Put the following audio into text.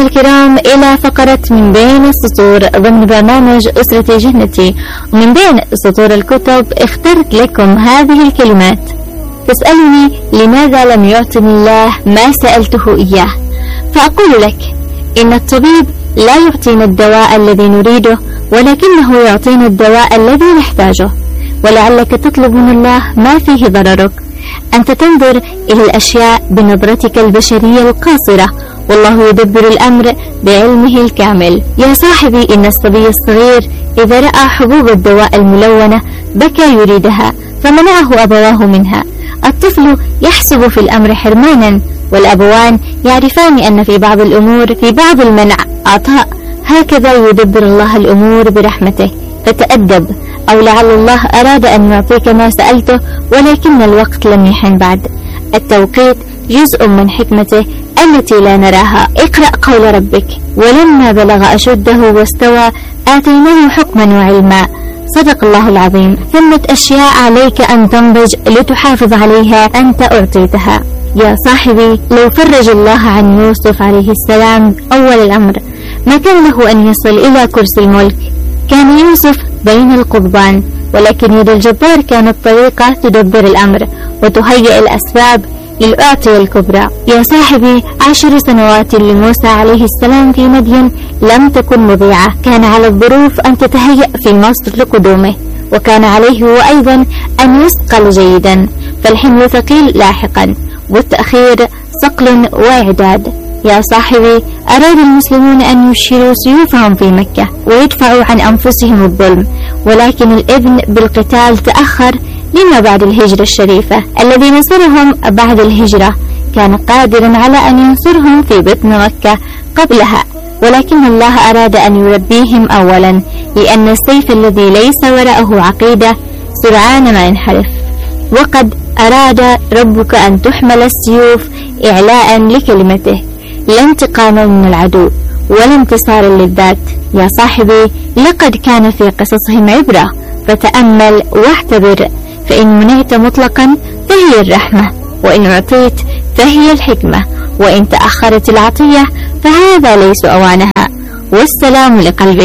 الكرام إلى فقرة من بين السطور ضمن برنامج أسرتي جنتي. ومن بين سطور الكتب اخترت لكم هذه الكلمات: تسألني لماذا لم يعطني الله ما سألته إياه، فأقول لك إن الطبيب لا يعطينا الدواء الذي نريده، ولكنه يعطينا الدواء الذي نحتاجه. ولعلك تطلب من الله ما فيه ضررك، أنت تنظر إلى الأشياء بنظرتك البشرية القاصرة، والله يدبر الأمر بعلمه الكامل. يا صاحبي، إن الصبي الصغير إذا رأى حبوب الدواء الملونة بكى يريدها، فمنعه أبواه منها. الطفل يحسب في الأمر حرمانا، والأبوان يعرفان أن في بعض الأمور في بعض المنع عطاء. هكذا يدبر الله الأمور برحمته، فتأدب، أو لعل الله أراد أن يعطيك ما سألته ولكن الوقت لم يحن بعد. التوقيت جزء من حكمته التي لا نراها. اقرأ قول ربك: ولما بلغ أشده واستوى آتيناه حكما وعلما. صدق الله العظيم. ثمة أشياء عليك أن تنضج لتحافظ عليها أنت أعطيتها. يا صاحبي، لو فرج الله عن يوسف عليه السلام أول الأمر ما كان له أن يصل إلى كرسي الملك. كان يوسف بين القضبان، ولكن يد الجبار كانت طريقة تدبر الأمر وتهيئ الأسباب للأعطية الكبرى. يا صاحبي، 10 سنوات لموسى عليه السلام في مدين لم تكن مضيعة. كان على الظروف أن تتهيأ في مصر لقدومه، وكان عليه هو أيضا أن يثقل جيدا، فالحمل ثقيل لاحقا، والتأخير صقل وإعداد. يا صاحبي، أراد المسلمون أن يشيلوا سيوفهم في مكة ويدفعوا عن أنفسهم الظلم، ولكن الإذن بالقتال تأخر لما بعد الهجرة الشريفة. الذي نصرهم بعد الهجرة كان قادرا على أن ينصرهم في بطن مكة قبلها، ولكن الله أراد أن يربيهم أولا، لأن السيف الذي ليس وراءه عقيدة سرعان ما ينحرف. وقد أراد ربك أن تحمل السيوف إعلاء لكلمته، لا انتقاما من العدو ولا انتصارا للذات. يا صاحبي، لقد كان في قصصهم عبرة، فتأمل واعتبر، فإن منعت مطلقا فهي الرحمة، وإن أعطيت فهي الحكمة، وإن تأخرت العطية فهذا ليس أوانها. والسلام لقلبك.